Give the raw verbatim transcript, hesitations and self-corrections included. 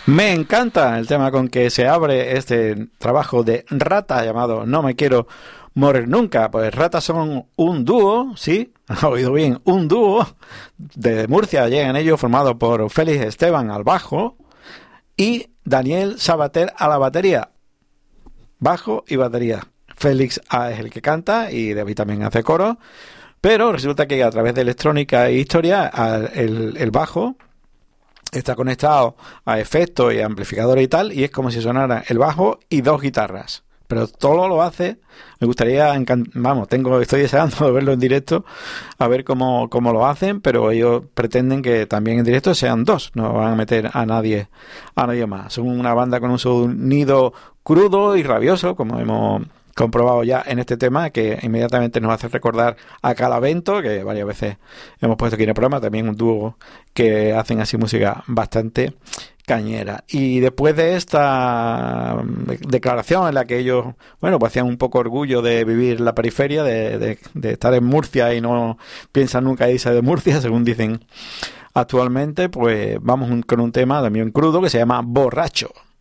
Me encanta el tema con que se abre este trabajo de Rata llamado No me quiero morir nunca. Pues Rata son un dúo, ¿sí? ¿Has oído bien? Un dúo de Murcia. Llegan ellos formados por Félix Esteban al bajo y Daniel Sabater a la batería. Bajo y batería. Félix es el que canta y David también hace coro. Pero resulta que a través de electrónica e historia el, el bajo está conectado a efectos y amplificadores y tal, y es como si sonara el bajo y dos guitarras. Pero todo lo hace, me gustaría, vamos, tengo, estoy deseando verlo en directo, a ver cómo, cómo lo hacen, pero ellos pretenden que también en directo sean dos, no van a meter a nadie, a nadie más. Son una banda con un sonido crudo y rabioso, como hemos comprobado ya en este tema, que inmediatamente nos hace recordar a Calavento, que varias veces hemos puesto aquí en el programa, también un dúo que hacen así música bastante cañera. Y después de esta declaración en la que ellos, bueno, pues hacían un poco orgullo de vivir en la periferia, de, de, de estar en Murcia y no piensan nunca irse de Murcia, según dicen actualmente, pues vamos un, con un tema también crudo que se llama Borracho.